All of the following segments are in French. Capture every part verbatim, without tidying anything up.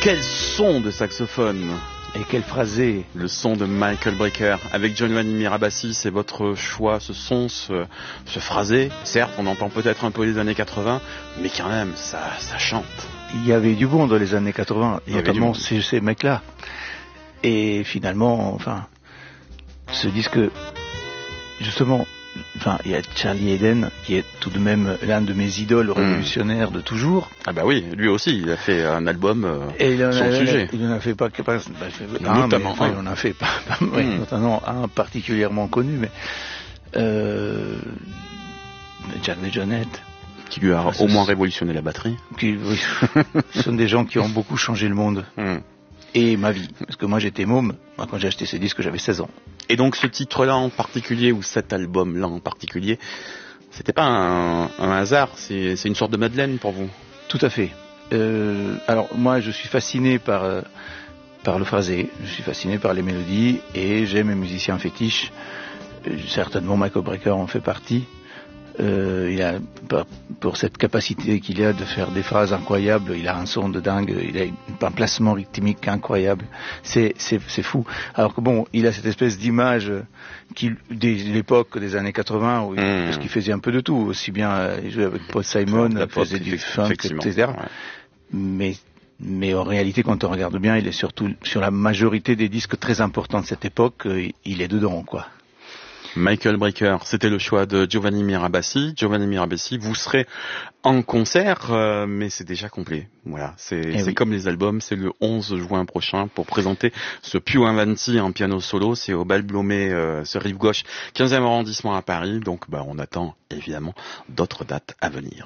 Quel son de saxophone! Et quel phrasé! Le son de Michael Brecker avec Giovanni Mirabassi, c'est votre choix, ce son, ce, ce phrasé. Certes, on entend peut-être un peu les années quatre-vingts, mais quand même, ça, ça chante. Il y avait du bon dans les années quatre-vingts, Il y avait notamment du bon. ces, ces mecs-là. Et finalement, enfin, ce disque, justement, enfin, il y a Charlie Haden, qui est tout de même l'un de mes idoles révolutionnaires mmh. de toujours. Ah bah oui, lui aussi, il a fait un album euh, et il en sur a, le sujet. Il n'en a fait pas, pas, bah, pas notamment, un, mais, enfin, il en a fait pas, pas mmh. notamment un particulièrement connu, mais euh, Jack DeJohnette. Qui lui a ah, au moins révolutionné la batterie. Qui, oui, ce sont des gens qui ont beaucoup changé le monde. Mmh. Et ma vie, parce que moi j'étais môme, moi, quand j'ai acheté ce disque j'avais seize ans. Et donc ce titre-là en particulier, ou cet album-là en particulier, c'était pas un, un hasard, c'est, c'est une sorte de Madeleine pour vous? Tout à fait. Euh, alors moi je suis fasciné par, euh, par le phrasé, je suis fasciné par les mélodies, et j'aime les musiciens fétiches, euh, certainement Michael Brecker en fait partie. Euh, il a, pour cette capacité qu'il a de faire des phrases incroyables, il a un son de dingue, il a un placement rythmique incroyable, c'est, c'est, c'est fou. Alors que bon, il a cette espèce d'image qui, de l'époque des années quatre-vingts, où, mmh. parce qu'il faisait un peu de tout, aussi bien il jouait avec Paul Simon, il faisait du funk, et cetera. Ouais. Mais Mais en réalité, quand on regarde bien, il est surtout sur la majorité des disques très importants de cette époque, il est dedans, quoi. Michael Brecker, c'était le choix de Giovanni Mirabassi. Giovanni Mirabassi, vous serez en concert, euh, mais c'est déjà complet. Voilà, c'est, c'est oui. comme les albums, c'est le onze juin prochain pour présenter ce Piu Avanti en piano solo. C'est au Bal Blomet, euh, ce rive gauche, quinzième arrondissement à Paris. Donc, bah, on attend évidemment d'autres dates à venir.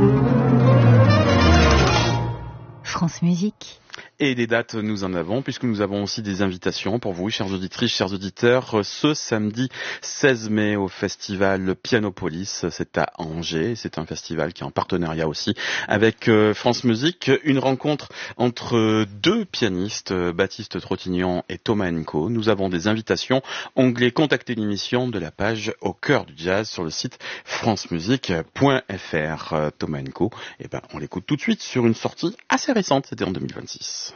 France Musique. Et des dates, nous en avons, puisque nous avons aussi des invitations pour vous, chères auditrices, chers auditeurs, ce samedi seize mai au festival Pianopolis. C'est à Angers. C'est un festival qui est en partenariat aussi avec euh, France Musique. Une rencontre entre deux pianistes, Baptiste Trottignon et Thomas Enco. Nous avons des invitations. Onglet Contacter l'émission de la page Au cœur du jazz sur le site francemusique point f r. Euh, Thomas Enco, eh ben, on l'écoute tout de suite sur une sortie assez récente. C'était en deux mille vingt-six.